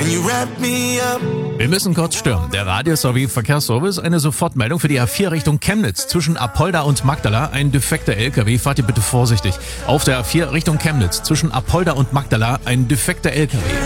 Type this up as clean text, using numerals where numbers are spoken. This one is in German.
Wir müssen kurz stören. Der Radio-Verkehrsservice, eine Sofortmeldung für die A4 Richtung Chemnitz. Zwischen Apolda und Magdala ein defekter LKW. Fahrt ihr bitte vorsichtig. Auf der A4 Richtung Chemnitz. Zwischen Apolda und Magdala ein defekter LKW.